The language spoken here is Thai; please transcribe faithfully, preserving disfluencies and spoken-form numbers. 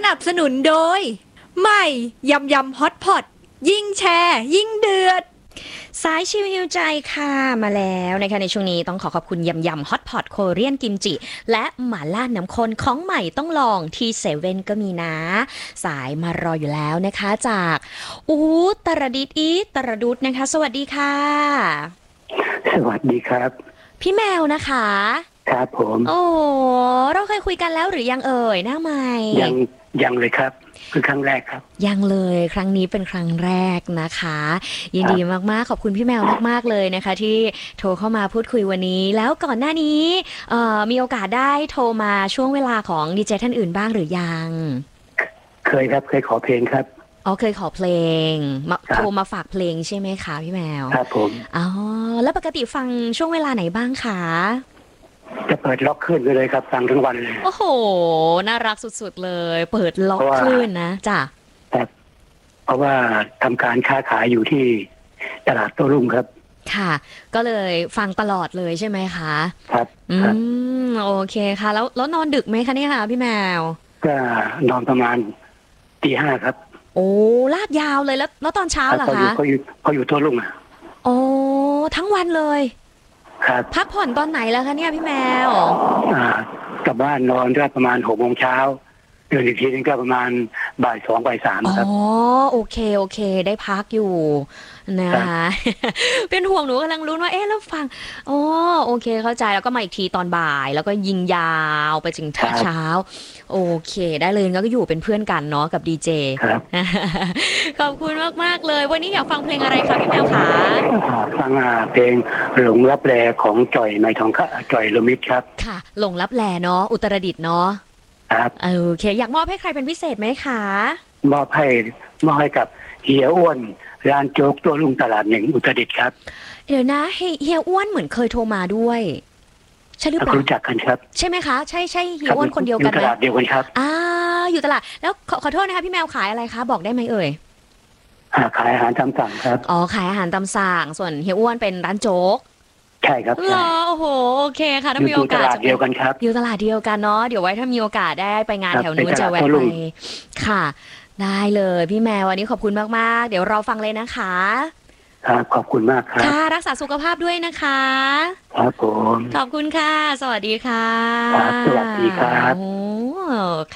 นับสนุนโดยใหม่ยำยำฮอตพอตยิ่งแชร์ยิ่งเดือดสายชิวฮิวใจค่ะมาแล้วนะคะในช่วงนี้ต้องขอขอบคุณยำยำฮอตพอตโคเรียนกิมจิและหม่าล่าน้ำข้นของใหม่ต้องลองที่เซเว่นก็มีนะสายมารออยู่แล้วนะคะจากอูตรดิตอีตรดุดนะคะสวัสดีค่ะสวัสดีครับพี่แมวนะคะครับผมโอ้เราเคยคุยกันแล้วหรือยังเอ่ยหน้าใหม่ยังยังเลยครับคือครั้งแรกครับยังเลยครั้งนี้เป็นครั้งแรกนะคะยินดีมากๆขอบคุณพี่แมวมากๆเลยนะคะที่โทรเข้ามาพูดคุยวันนี้แล้วก่อนหน้านี้มีโอกาสได้โทรมาช่วงเวลาของดีเจท่านอื่นบ้างหรือยังเคยครับเคยขอเพลงครับอ๋อเคยขอเพลงมาโทรมาฝากเพลงใช่ไหมคะพี่แมวครับผมอ๋อแล้วปกติฟังช่วงเวลาไหนบ้างคะจะเปิดล็อกคลื่นไปเลยครับฟังทั้งวันเลยโอ้โหน่ารักสุดๆเลยเปิดล็อกคลื่นนะจ้ะครับเพราะว่าทำการค้าขายอยู่ที่ตลาดโต้รุ่งครับค่ะก็เลยฟังตลอดเลยใช่ไหมคะครับอืมโอเคค่ะแล้วแล้วนอนดึกไหมคะเนี่ยค่ะพี่แมวก็นอนประมาณตีห้าครับโอ้ลากยาวเลยแล้วแล้วตอนเช้าล่ะคะเขาอยู่เขาอยู่โต้รุ่งอ่ะโอ้ทั้งวันเลยครับพักผ่อนตอนไหนแล้วคะเนี่ยพี่แมวอ่ากลับบ้านนอนก็ประมาณหกโมงเช้าตื่นอีกทีนึงก็ประมาณบ่ายสองบ่ายสามครับอ๋อโอเคโอเคได้พักอยู่นะคะเป็นห่วงหนูกำลังลุ้นว่าเอ๊ะแล้วฟังอ๋อโอเคเข้าใจแล้วก็มาอีกทีตอนบ่ายแล้วก็ยิงยาวไปถึงเช้าโอเคได้เลยก็อยู่เป็นเพื่อนกันเนาะกับดีเจครับขอบคุณมากๆเลยวันนี้อยากฟังเพลงอะไรคะพี่แมวคะฟังเพลงหลงลับแลของจ่อยไม้ทองคำจ่อยโลมิดครับค่ะหลงลับแลเนาะอุตรดิตถ์เนาะครับโอเคอยากมอบให้ใครเป็นพิเศษไหมคะมอบให้มอบให้กับเฮียอ้วนร้านโจ๊กตัวลุงตลาดหนึ่งอุตรดิตถ์ครับเดี๋ยวนะเฮียอ้วนเหมือนเคยโทรมาด้วยใช่หรือเปล่ารู้จักกันครับใช่ไหมคะใช่ใช่เฮียอ้วนคนเดียวกันไหมอยู่ตลาดเดียวกันครับอ่าอยู่ตลาดแล้วขอขอโทษนะคะพี่แมวขายอะไรคะบอกได้ไหมเอ่ยขายอาหารตามสั่งครับอ๋อขายอาหารตามสั่งส่วนเฮียอ้วนเป็นร้านโจ๊กใช่ครับเหรอโอ้โหโอเคค่ะถ้ามีโอกาสอยู่ตลาดเดียวกันครับอยู่ตลาดเดียวกันเนาะเดี๋ยวไว้ถ้ามีโอกาสได้ไปงานแถวนู้นจะแวะไปค่ะได้เลยพี่แมววันนี้ขอบคุณมากๆเดี๋ยวเราฟังเลยนะคะครับขอบคุณมากครับค่ะรักษาสุขภาพด้วยนะคะครับผมขอบคุณค่ะสวัสดีค่ะครับสวัสดีครับ